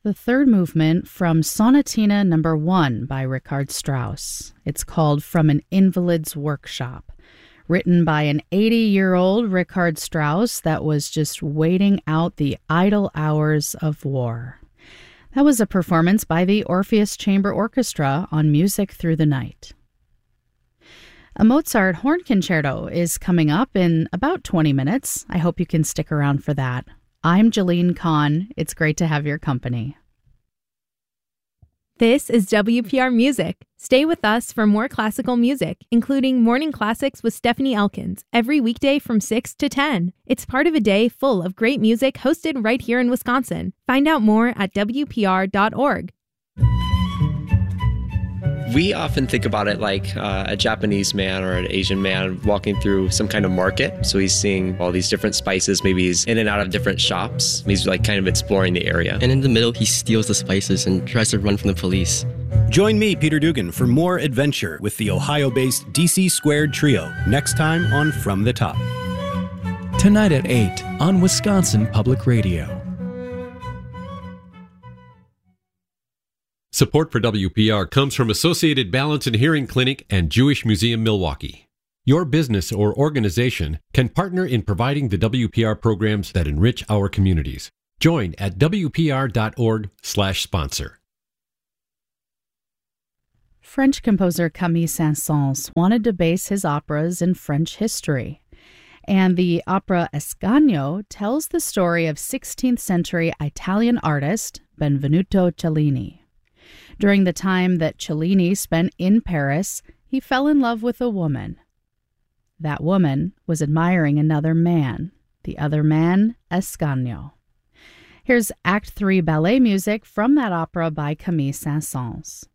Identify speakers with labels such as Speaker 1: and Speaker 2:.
Speaker 1: the third movement from Sonatina No. 1 by Richard Strauss. It's called From an Invalid's Workshop, written by an 80-year-old Richard Strauss that was just waiting out the idle hours of war. That was a performance by the Orpheus Chamber Orchestra on Music Through the Night. A Mozart horn concerto is coming up in about 20 minutes. I hope you can stick around for that. I'm Jalene Kahn. It's great to have your company.
Speaker 2: This is WPR Music. Stay with us for more classical music, including Morning Classics with Stephanie Elkins, every weekday from 6 to 10. It's part of a day full of great music hosted right here in Wisconsin. Find out more at WPR.org.
Speaker 3: We often think about it like a Japanese man or an Asian man walking through some kind of market. So he's seeing all these different spices. Maybe he's in and out of different shops. He's like kind of exploring the area.
Speaker 4: And in the middle, he steals the spices and tries to run from the police.
Speaker 5: Join me, Peter Dugan, for more adventure with the Ohio-based DC Squared Trio next time on From the Top.
Speaker 6: Tonight at 8 on Wisconsin Public Radio.
Speaker 7: Support for WPR comes from Associated Balance and Hearing Clinic and Jewish Museum Milwaukee. Your business or organization can partner in providing the WPR programs that enrich our communities. Join at WPR.org/sponsor.
Speaker 1: French composer Camille Saint-Saëns wanted to base his operas in French history. And the opera Ascanio tells the story of 16th century Italian artist Benvenuto Cellini. During the time that Cellini spent in Paris, he fell in love with a woman. That woman was admiring another man, the other man, Ascanio. Here's Act 3 ballet music from that opera by Camille Saint-Saëns.